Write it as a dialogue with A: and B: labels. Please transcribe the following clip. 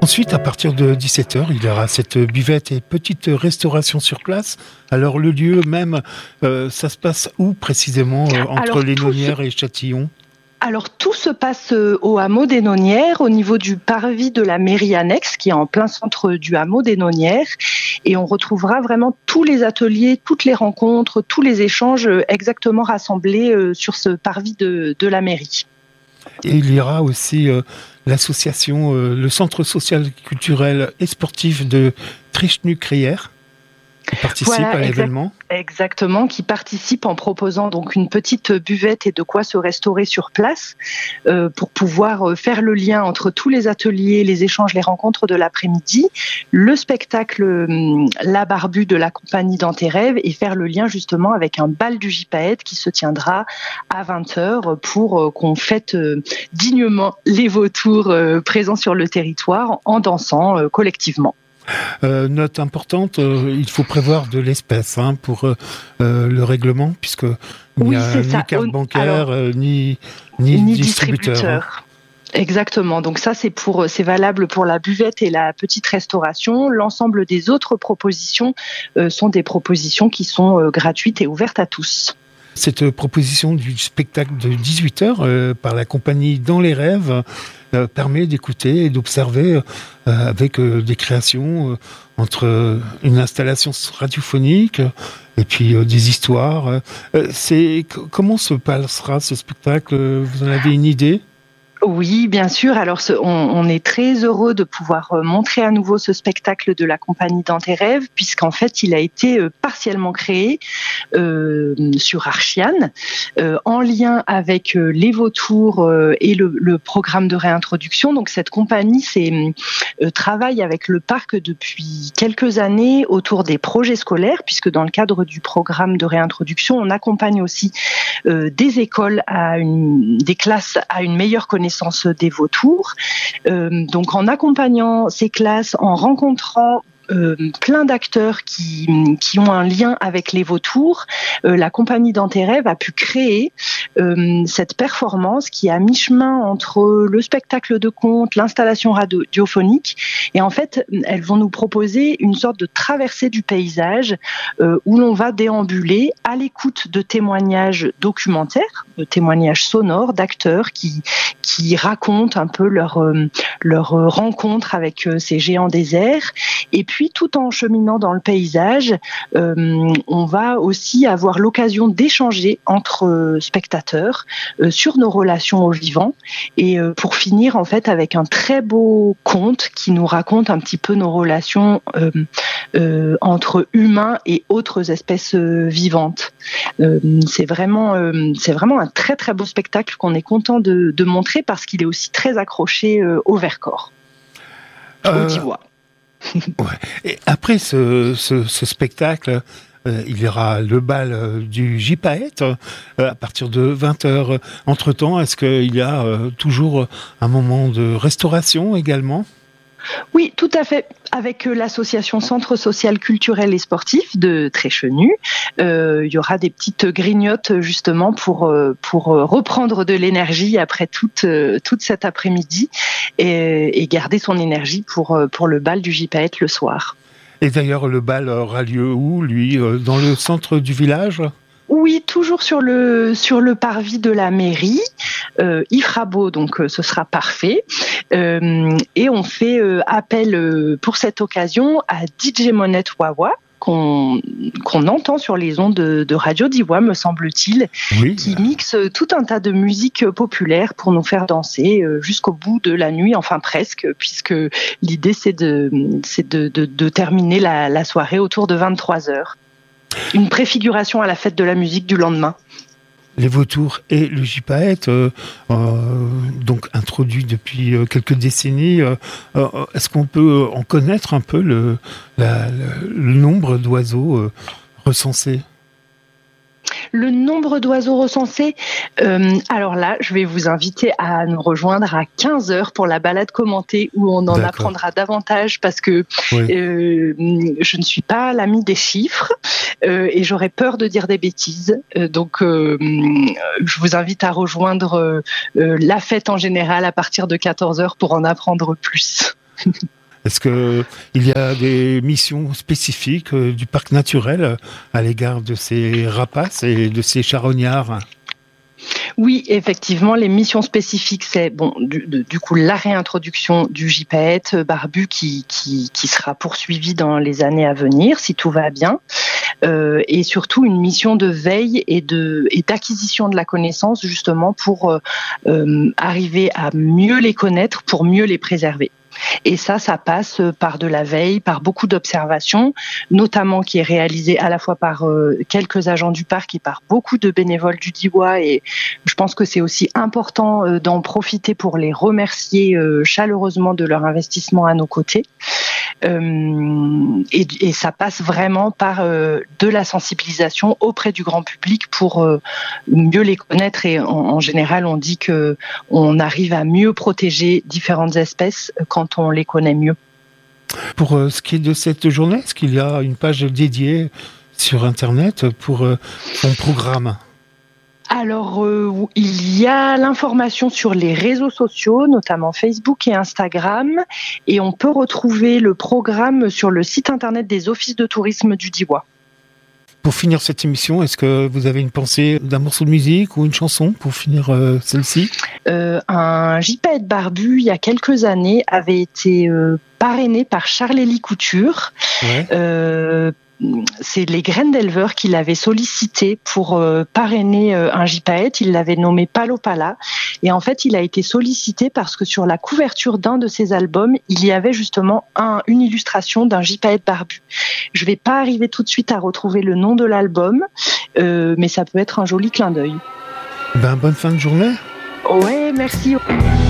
A: Ensuite, à partir de 17h, il y aura cette buvette et petite restauration sur place. Alors, le lieu même, ça se passe où précisément, entre les Nonières et Châtillon ?
B: Alors, tout se passe au hameau des Nonières, au niveau du parvis de la mairie annexe, qui est en plein centre du hameau des Nonières. Et on retrouvera vraiment tous les ateliers, toutes les rencontres, tous les échanges exactement rassemblés sur ce parvis de la mairie.
A: Et il y aura aussi l'association, le centre social, culturel et sportif de Trichenu-Crières qui participe à l'événement.
B: Exactement, qui participe en proposant donc une petite buvette et de quoi se restaurer sur place pour pouvoir faire le lien entre tous les ateliers, les échanges, les rencontres de l'après-midi, le spectacle La Barbue de la compagnie Dans tes rêves et faire le lien justement avec un bal du Gypaète qui se tiendra à 20h pour qu'on fête dignement les vautours présents sur le territoire en dansant collectivement.
A: Note importante, il faut prévoir de l'espèce pour le règlement, puisque il n'y a ni carte bancaire, ni distributeur.
B: Exactement. Donc ça, c'est valable pour la buvette et la petite restauration. L'ensemble des autres propositions sont des propositions qui sont gratuites et ouvertes à tous.
A: Cette proposition du spectacle de 18h par la compagnie Dans les rêves permet d'écouter et d'observer avec des créations entre une installation radiophonique et puis des histoires. Comment se passera ce spectacle ? Vous en avez une idée ?
B: Oui, bien sûr. Alors, on est très heureux de pouvoir montrer à nouveau ce spectacle de la compagnie Dans tes rêves, puisqu'en fait, il a été partiellement créé sur Archiane, en lien avec les vautours et le programme de réintroduction. Donc, cette compagnie travaille avec le parc depuis quelques années autour des projets scolaires, puisque dans le cadre du programme de réintroduction, on accompagne aussi des écoles des classes à une meilleure connaissance des vautours. Donc en accompagnant ces classes, en rencontrant plein d'acteurs qui ont un lien avec les vautours, la compagnie Dans tes rêves a pu créer cette performance qui est à mi-chemin entre le spectacle de conte, l'installation radiophonique, et en fait elles vont nous proposer une sorte de traversée du paysage où l'on va déambuler à l'écoute de témoignages documentaires, de témoignages sonores d'acteurs qui racontent un peu leur rencontre avec ces géants des airs. Et puis, tout en cheminant dans le paysage, on va aussi avoir l'occasion d'échanger entre spectateurs sur nos relations au vivant. Et pour finir, en fait, avec un très beau conte qui nous raconte un petit peu nos relations entre humains et autres espèces vivantes. C'est vraiment un très très beau spectacle qu'on est content de montrer parce qu'il est aussi très accroché au Vercors, au Divois.
A: Ouais. Et après ce spectacle, il y aura le bal du Gypaète à partir de 20h. Entre-temps, est-ce qu'il y a toujours un moment de restauration également ?
B: Oui, tout à fait. Avec l'association Centre social, culturel et sportif de Tréchenu, il y aura des petites grignotes justement pour reprendre de l'énergie après toute cet après-midi et garder son énergie pour le bal du Gypaète le soir.
A: Et d'ailleurs, le bal aura lieu où, lui ? Dans le centre du village ?
B: Oui, toujours sur le parvis de la mairie. Il fera beau, donc ce sera parfait. Et on fait appel pour cette occasion à DJ Monette Wawa, qu'on entend sur les ondes de Radio Divois, me semble-t-il, oui, qui mixe tout un tas de musique populaire pour nous faire danser jusqu'au bout de la nuit, enfin presque, puisque l'idée c'est de terminer la soirée autour de 23h. Une préfiguration à la fête de la musique du lendemain.
A: Les vautours et le Gypaète, donc introduits depuis quelques décennies, est-ce qu'on peut en connaître un peu le nombre d'oiseaux recensés ?
B: Le nombre d'oiseaux recensés, alors là, je vais vous inviter à nous rejoindre à 15h pour la balade commentée où on en apprendra davantage parce que oui, je ne suis pas l'amie des chiffres et j'aurais peur de dire des bêtises. Donc, je vous invite à rejoindre la fête en général à partir de 14h pour en apprendre plus.
A: Est-ce que il y a des missions spécifiques du parc naturel à l'égard de ces rapaces et de ces charognards?
B: Oui, effectivement, les missions spécifiques, c'est du coup la réintroduction du gypaète barbu qui sera poursuivie dans les années à venir, si tout va bien, et surtout une mission de veille et d'acquisition de la connaissance, justement pour arriver à mieux les connaître, pour mieux les préserver. Et ça passe par de la veille, par beaucoup d'observations, notamment qui est réalisée à la fois par quelques agents du parc et par beaucoup de bénévoles du Diois. Et je pense que c'est aussi important d'en profiter pour les remercier chaleureusement de leur investissement à nos côtés. Et ça passe vraiment par de la sensibilisation auprès du grand public pour mieux les connaître. Et en général, on dit que on arrive à mieux protéger différentes espèces quand on les connaît mieux.
A: Pour ce qui est de cette journée, est-ce qu'il y a une page dédiée sur Internet pour son programme ?
B: Alors, il y a l'information sur les réseaux sociaux, notamment Facebook et Instagram, et on peut retrouver le programme sur le site internet des offices de tourisme du Diois.
A: Pour finir cette émission, est-ce que vous avez une pensée d'un morceau de musique ou une chanson pour finir celle-ci ?
B: Un gypaète barbu, il y a quelques années, avait été parrainé par Charles-Élie Couture. Ouais. C'est les graines d'éleveurs qui l'avaient sollicité pour parrainer un gypaète. Ils l'avaient nommé Palopala. Et en fait, il a été sollicité parce que sur la couverture d'un de ses albums, il y avait justement une illustration d'un gypaète barbu. Je vais pas arriver tout de suite à retrouver le nom de l'album, mais ça peut être un joli clin d'œil.
A: Bonne fin de journée.
B: Ouais, merci.